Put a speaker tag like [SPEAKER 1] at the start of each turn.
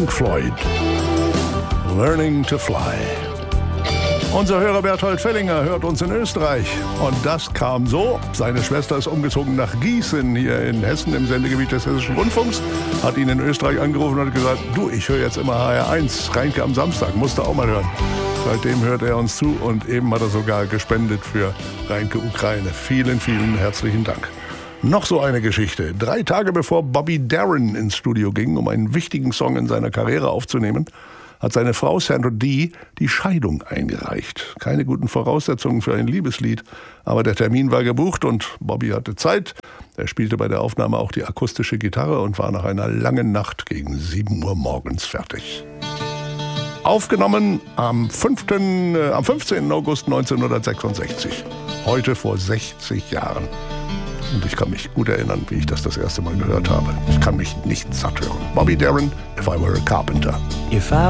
[SPEAKER 1] Pink Floyd. Learning to Fly. Unser Hörer Berthold Fellinger hört uns in Österreich. Und das kam so. Seine Schwester ist umgezogen nach Gießen, hier in Hessen, im Sendegebiet des Hessischen Rundfunks. Hat ihn in Österreich angerufen und hat gesagt, du, ich höre jetzt immer HR1, Reinke am Samstag, musst du auch mal hören. Seitdem hört er uns zu und eben hat er sogar gespendet für Reinke Ukraine. Vielen, vielen herzlichen Dank. Noch so eine Geschichte. 3 Tage bevor Bobby Darin ins Studio ging, um einen wichtigen Song in seiner Karriere aufzunehmen, hat seine Frau Sandra Dee die Scheidung eingereicht. Keine guten Voraussetzungen für ein Liebeslied, aber der Termin war gebucht und Bobby hatte Zeit. Er spielte bei der Aufnahme auch die akustische Gitarre und war nach einer langen Nacht gegen 7 Uhr morgens fertig. Aufgenommen am 15. August 1966, heute vor 60 Jahren. Und ich kann mich gut erinnern, wie ich das erste Mal gehört habe. Ich kann mich nicht satt hören. Bobby Darin, If I Were a Carpenter.
[SPEAKER 2] If I